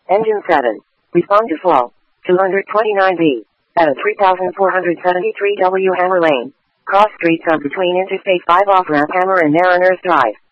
Engine 7. Respond to flow. 229B. At a 3473 W Hammer Lane. Cross streets on between Interstate 5 off-ramp Hammer and Mariners Drive.